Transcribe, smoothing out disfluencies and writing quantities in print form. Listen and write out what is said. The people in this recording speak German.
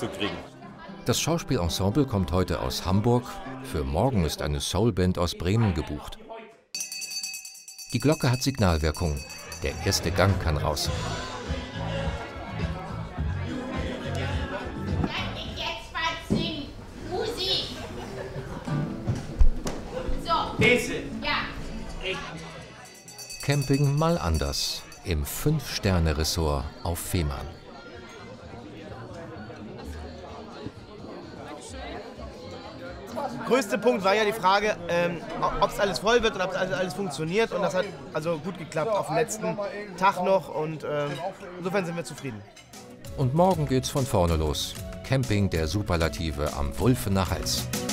zu kriegen. Das Schauspielensemble kommt heute aus Hamburg. Für morgen ist eine Soulband aus Bremen gebucht. Die Glocke hat Signalwirkung. Der erste Gang kann raus. Jetzt mal singen. Musik. So. Ja. Camping mal anders. Im 5-Sterne-Ressort auf Fehmarn. Größte Punkt war ja die Frage, ob es alles voll wird und ob alles funktioniert. Und das hat also gut geklappt auf dem letzten Tag noch. Und insofern sind wir zufrieden. Und morgen geht's von vorne los. Camping der Superlative am Wulfener Hals.